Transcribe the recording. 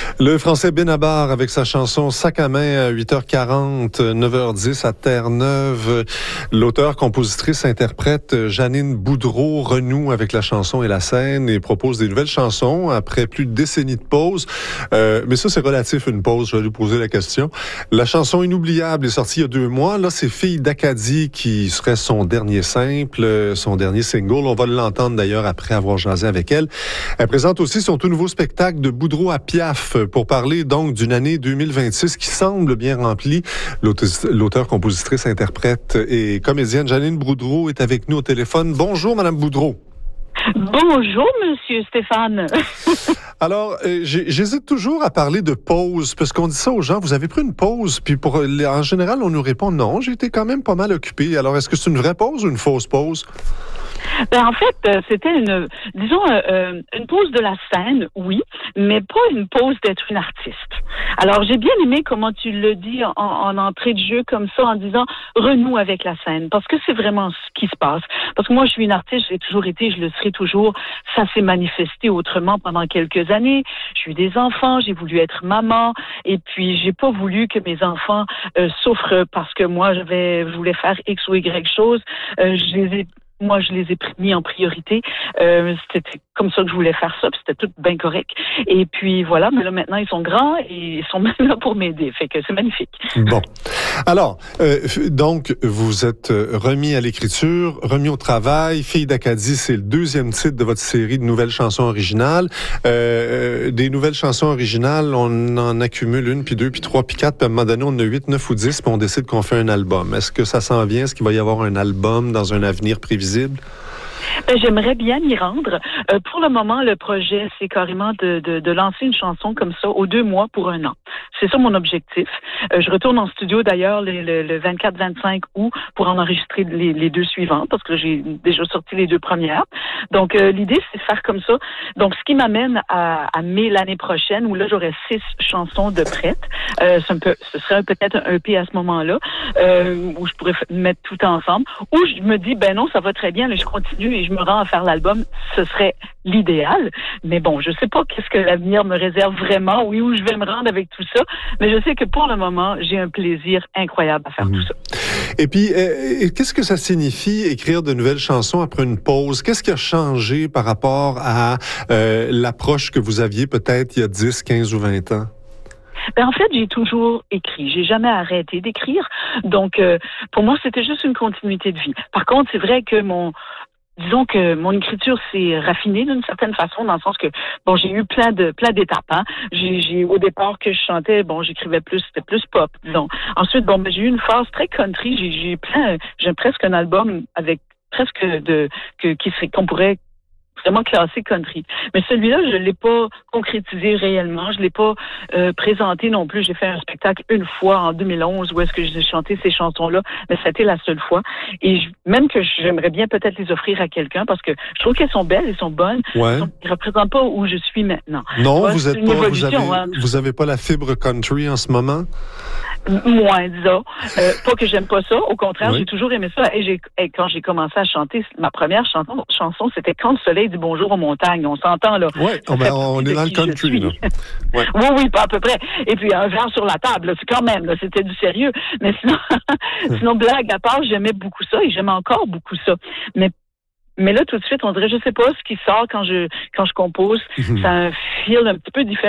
Le Français Benabar avec sa chanson Sac à main à 8h40, 9h10 à Terre-Neuve. L'auteur, compositrice, interprète Janine Boudreau renoue avec la chanson et la scène et propose des nouvelles chansons après plus de décennies de pause. Mais ça, c'est relatif une pause, je vais lui poser la question. La chanson Inoubliable est sortie il y a 2 mois. Là, c'est Fille d'Acadie qui serait son dernier simple, son dernier single. On va l'entendre d'ailleurs après avoir jasé avec elle. Elle présente aussi son tout nouveau spectacle de Boudreau à Piaf pour parler donc d'une année 2026 qui semble bien remplie. L'auteur, compositrice, interprète et comédienne Janine Boudreau est avec nous au téléphone. Bonjour, Madame Boudreau. Bonjour, Monsieur Stéphane. Alors, j'hésite toujours à parler de pause, parce qu'on dit ça aux gens, vous avez pris une pause, puis en général, on nous répond non, j'ai été quand même pas mal occupé. Alors, est-ce que c'est une vraie pause ou une fausse pause? Ben, en fait, c'était une pause de la scène, oui, mais pas une pause d'être une artiste. Alors, j'ai bien aimé comment tu le dis en entrée de jeu comme ça, en disant renoue avec la scène, parce que c'est vraiment ce qui se passe. Parce que moi, je suis une artiste, j'ai toujours été, je le serai toujours. Ça s'est manifesté autrement pendant quelques années. J'ai eu des enfants, j'ai voulu être maman, et puis j'ai pas voulu que mes enfants souffrent parce que moi, je voulais faire X ou Y chose. Je les ai mis en priorité. C'était comme ça que je voulais faire ça, puis c'était tout bien correct. Et puis voilà, mais là maintenant ils sont grands et ils sont même là pour m'aider. Fait que c'est magnifique. Bon. Alors, donc, vous êtes remis à l'écriture, remis au travail. Fille d'Acadie, c'est le 2e titre de votre série de nouvelles chansons originales. Des nouvelles chansons originales, on en accumule 1, puis 2, puis 3, puis 4, puis à un moment donné, on en a 8, 9 ou 10, puis on décide qu'on fait un album. Est-ce que ça s'en vient? Est-ce qu'il va y avoir un album dans un avenir prévisible? J'aimerais bien m'y rendre. Pour le moment, le projet, c'est carrément de lancer une chanson comme ça aux 2 mois pour 1 an. C'est ça mon objectif. Je retourne en studio d'ailleurs le 24-25 août pour en enregistrer les 2 suivantes parce que j'ai déjà sorti les 2 premières. Donc, l'idée, c'est de faire comme ça. Donc, ce qui m'amène à mai l'année prochaine où là, j'aurai 6 chansons de prêtes. Ce serait peut-être un EP à ce moment-là où je pourrais mettre tout ensemble. Ou je me dis, ben non, ça va très bien, là, je continue et je me rends à faire l'album, ce serait l'idéal. Mais bon, je sais pas qu'est-ce que l'avenir me réserve vraiment, oui, où je vais me rendre avec tout ça. Mais je sais que pour le moment, j'ai un plaisir incroyable à faire tout ça. Et puis, qu'est-ce que ça signifie écrire de nouvelles chansons après une pause? Qu'est-ce qui a changé par rapport à l'approche que vous aviez peut-être il y a 10, 15 ou 20 ans? Ben en fait, j'ai toujours écrit. J'ai jamais arrêté d'écrire. Donc, pour moi, c'était juste une continuité de vie. Par contre, c'est vrai que disons que mon écriture s'est raffinée d'une certaine façon, dans le sens que, bon, j'ai eu plein d'étapes, hein. J'ai au départ que je chantais, bon, j'écrivais plus, c'était plus pop, disons. Ensuite, bon, ben, j'ai eu une phase très country, j'ai presque un album avec presque qu'on pourrait vraiment classé country. Mais celui-là, je l'ai pas concrétisé réellement. Je l'ai pas présenté non plus. J'ai fait un spectacle une fois en 2011 où est-ce que j'ai chanté ces chansons-là, mais c'était la seule fois. Et même que j'aimerais bien peut-être les offrir à quelqu'un parce que je trouve qu'elles sont belles, elles sont bonnes. Ouais. Elles ne représentent pas où je suis maintenant. Non, ouais, vous avez pas la fibre country en ce moment? Moins, disons. Pas que j'aime pas ça. Au contraire, oui. J'ai toujours aimé ça. Et quand j'ai commencé à chanter, ma première chanson, c'était Quand le soleil dit bonjour aux montagnes. On s'entend, là. Oui, on est dans le country, là. Ouais. Oui, pas à peu près. Et puis, un verre sur la table, là, c'est quand même, là, c'était du sérieux. Mais sinon, blague à part, j'aimais beaucoup ça et j'aime encore beaucoup ça. Mais là, tout de suite, on dirait, je sais pas, ce qui sort quand je compose, ça a un feel un petit peu différent.